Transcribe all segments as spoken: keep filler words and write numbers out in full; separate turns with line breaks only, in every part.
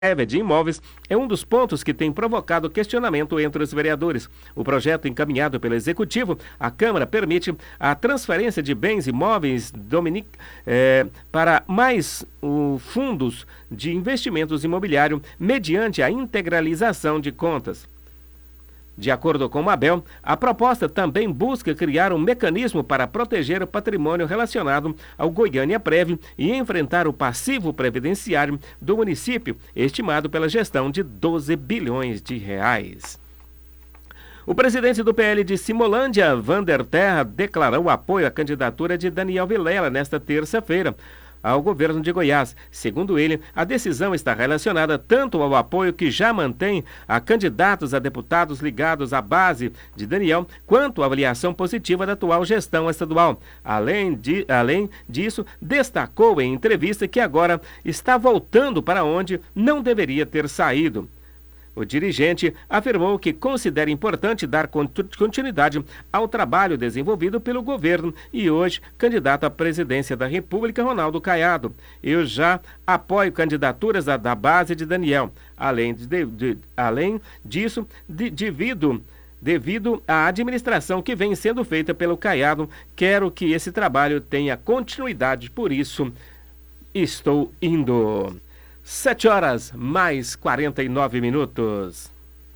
prévia de imóveis é um dos pontos que tem provocado questionamento entre os vereadores. O projeto encaminhado pelo Executivo à Câmara permite a transferência de bens imóveis dominic, eh, para mais uh, fundos de investimentos imobiliários mediante a integralização de contas. De acordo com Mabel, a proposta também busca criar um mecanismo para proteger o patrimônio relacionado ao Goiânia Prev e enfrentar o passivo previdenciário do município, estimado pela gestão de doze bilhões de reais. O presidente do P L de Simolândia, Vander Terra, declarou apoio à candidatura de Daniel Vilela nesta terça-feira ao governo de Goiás. Segundo ele, a decisão está relacionada tanto ao apoio que já mantém a candidatos a deputados ligados à base de Daniel, quanto à avaliação positiva da atual gestão estadual. Além, de, além disso, destacou em entrevista que agora está voltando para onde não deveria ter saído. O dirigente afirmou que considera importante dar continuidade ao trabalho desenvolvido pelo governo e hoje candidato à presidência da República, Ronaldo Caiado. Eu já apoio candidaturas da, da base de Daniel. Além, de, de, além disso, de, devido, devido à administração que vem sendo feita pelo Caiado, quero que esse trabalho tenha continuidade, por isso estou indo. Sete horas, mais quarenta e nove minutos.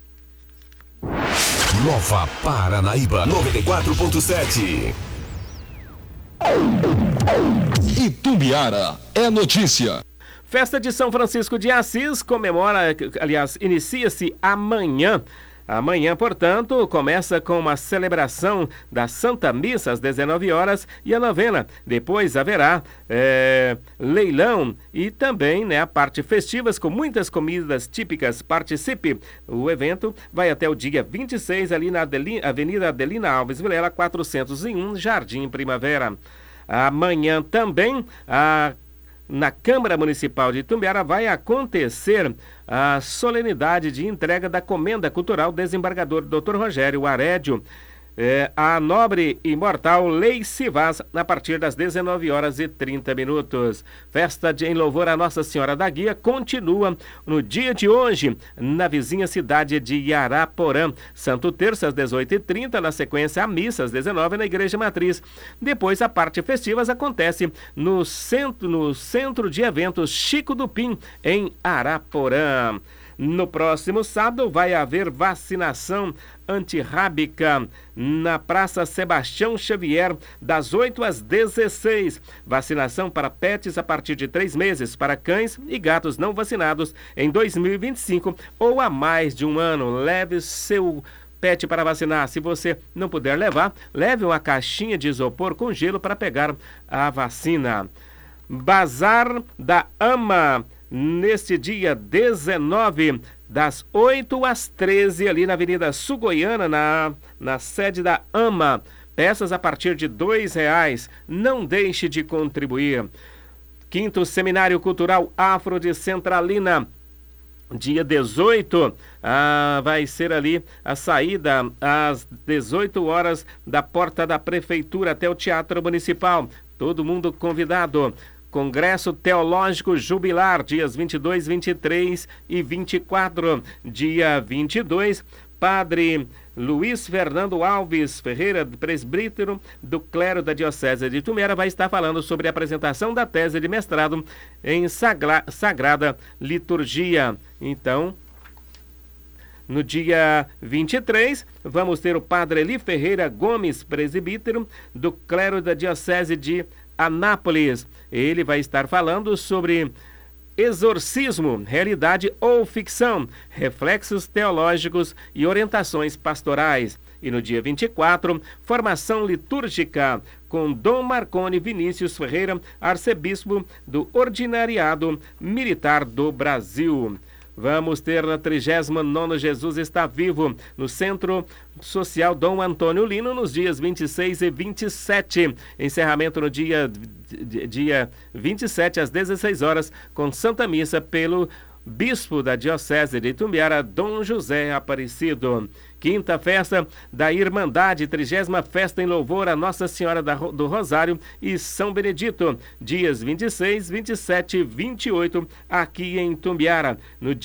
Nova Paranaíba, noventa e quatro ponto sete.
Itumbiara é notícia.
Festa de São Francisco de Assis comemora, aliás, inicia-se amanhã. Amanhã, portanto, começa com uma celebração da Santa Missa às dezenove horas e a novena. Depois haverá é, leilão e também, né, a parte festivas com muitas comidas típicas. Participe! O evento vai até o dia vinte e seis ali na Adelina, Avenida Adelina Alves Vilela, quatrocentos e um, Jardim Primavera. Amanhã também a na Câmara Municipal de Itumbiara vai acontecer a solenidade de entrega da Comenda Cultural Desembargador doutor Rogério Arédio, é, a nobre e imortal Lei Civaz, a partir das dezenove horas e trinta minutos. Festa de, em louvor a Nossa Senhora da Guia continua no dia de hoje, na vizinha cidade de Araporã. Santo Terço às dezoito e trinta, na sequência a missa às dezenove na Igreja Matriz. Depois a parte festivas acontece no centro, no centro de eventos Chico do Pim, em Araporã. No próximo sábado vai haver vacinação antirrábica na Praça Sebastião Xavier, das oito às dezesseis. Vacinação para pets a partir de três meses, para cães e gatos não vacinados em dois mil e vinte e cinco ou há mais de um ano. Leve seu pet para vacinar. Se você não puder levar, leve uma caixinha de isopor com gelo para pegar a vacina. Bazar da Ama, neste dia dezenove, das oito às treze, ali na Avenida Sul Goiana, na, na sede da AMA. Peças a partir de dois reais. Não deixe de contribuir. Quinto Seminário Cultural Afro de Centralina, dia dezoito, ah, vai ser ali a saída às dezoito horas da porta da Prefeitura até o Teatro Municipal. Todo mundo convidado. Congresso Teológico Jubilar, dias vinte e dois, vinte e três e vinte e quatro. Dia vinte e dois, Padre Luiz Fernando Alves Ferreira, presbítero do clero da Diocese de Itumbiara, vai estar falando sobre a apresentação da tese de mestrado em Sagra- Sagrada Liturgia. Então, no dia vinte e três, vamos ter o Padre Eli Ferreira Gomes, presbítero do clero da Diocese de Anápolis. Ele vai estar falando sobre exorcismo, realidade ou ficção, reflexos teológicos e orientações pastorais. E no dia vinte e quatro, formação litúrgica com Dom Marconi Vinícius Ferreira, arcebispo do Ordinariado Militar do Brasil. Vamos ter na trigésima nona Jesus Está Vivo, no Centro Social Dom Antônio Lino, nos dias vinte e seis e vinte e sete. Encerramento no dia, dia vinte e sete, às dezesseis horas, com Santa Missa pelo Bispo da Diocese de Itumbiara, Dom José Aparecido. Quinta festa da Irmandade, trigésima festa em louvor a Nossa Senhora do Rosário e São Benedito, dias vinte e seis, vinte e sete e vinte e oito, aqui em Tumbiara. No